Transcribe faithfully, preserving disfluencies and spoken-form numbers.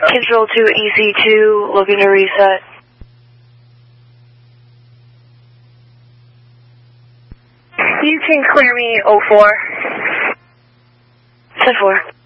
Control two, E C two, looking to reset. You can clear me oh four. ten four.